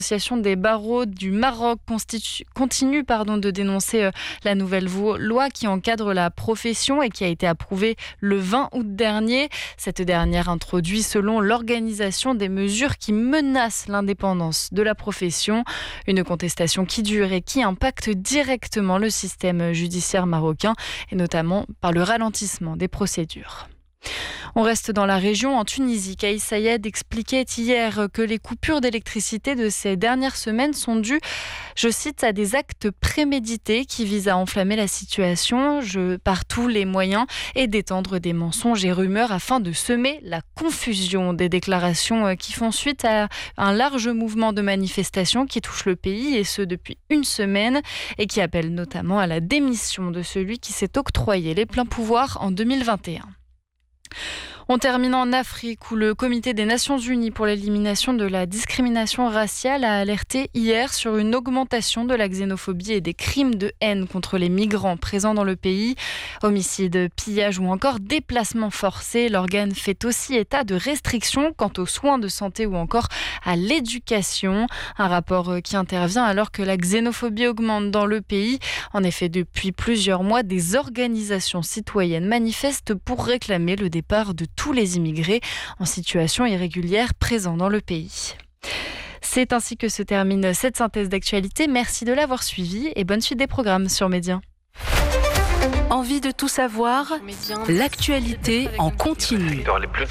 L'Association des barreaux du Maroc continue de dénoncer la nouvelle loi qui encadre la profession et qui a été approuvée le 20 août dernier. Cette dernière introduit, selon l'organisation, des mesures qui menacent l'indépendance de la profession. Une contestation qui dure et qui impacte directement le système judiciaire marocain et notamment par le ralentissement des procédures. On reste dans la région. En Tunisie, Kais Saied expliquait hier que les coupures d'électricité de ces dernières semaines sont dues, je cite, à des actes prémédités qui visent à enflammer la situation par tous les moyens et d'étendre des mensonges et rumeurs afin de semer la confusion. Des déclarations qui font suite à un large mouvement de manifestations qui touche le pays et ce depuis une semaine et qui appelle notamment à la démission de celui qui s'est octroyé les pleins pouvoirs en 2021. On termine en Afrique où le Comité des Nations Unies pour l'élimination de la discrimination raciale a alerté hier sur une augmentation de la xénophobie et des crimes de haine contre les migrants présents dans le pays. Homicides, pillages ou encore déplacements forcés. L'organe fait aussi état de restrictions quant aux soins de santé ou encore à l'éducation. Un rapport qui intervient alors que la xénophobie augmente dans le pays. En effet, depuis plusieurs mois, des organisations citoyennes manifestent pour réclamer le départ de tous les immigrés en situation irrégulière présents dans le pays. C'est ainsi que se termine cette synthèse d'actualité. Merci de l'avoir suivi et bonne suite des programmes sur Média. Envie de tout savoir? L'actualité en continu.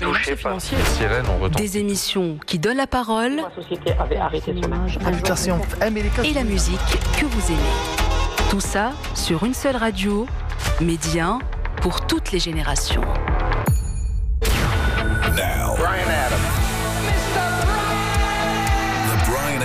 Des émissions qui donnent la parole et la musique que vous aimez. Tout ça sur une seule radio, Média pour toutes les générations. Now, Brian Adams.